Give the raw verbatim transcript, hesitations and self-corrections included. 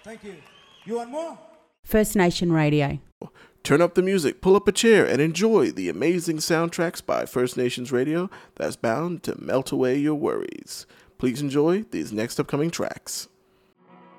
Thank you. You want more? First Nation Radio. Turn up the music, pull up a chair, and enjoy the amazing soundtracks by First Nations Radio that's bound to melt away your worries. Please enjoy these next upcoming tracks.